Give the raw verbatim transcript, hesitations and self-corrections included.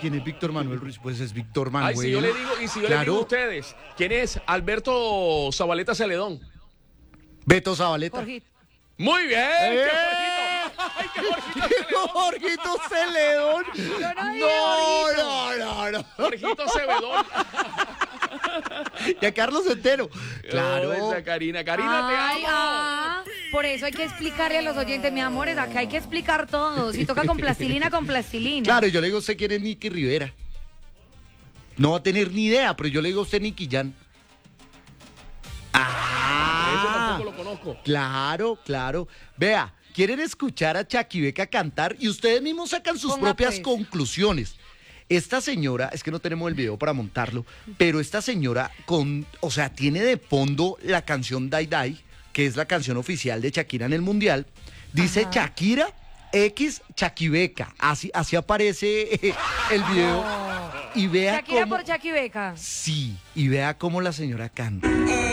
¿quién es Víctor Manuel Ruiz? Pues es Víctor Manuel. Ay, si yo le digo, y si yo Claro. le digo a ustedes, ¿quién es Alberto Zabaleta Celedón? Beto Zabaleta. Jorgito. Muy bien. ¡Eh! ¡Qué Jorgito! ¡Ay, qué Jorgito Jorgito Celedón. Yo no dije No, Jorgito. no, no, no. Jorgito Cebedón. Y a Carlos Entero. Oh, Claro. esa Karina. Karina, te Ay, amo. ah, por eso hay que explicarle a los oyentes, mi amor, es acá hay que explicar todo. Si toca con plastilina, con plastilina. Claro, yo le digo a usted quién es Nicky Rivera. No va a tener ni idea, pero yo le digo a usted Nicky Jan. Ese Ah, tampoco lo conozco. claro, claro. Vea, quieren escuchar a Chaquibeca cantar y ustedes mismos sacan sus Ponga, propias pues. conclusiones. Esta señora, es que no tenemos el video para montarlo, pero esta señora con, o sea, tiene de fondo la canción Dai Dai, que es la canción oficial de Shakira en el Mundial. Dice Ajá. Shakira X Chaquibeca. Así, así aparece eh, el video. Y vea Shakira cómo... por Shakira Beca. Sí, y vea cómo la señora canta.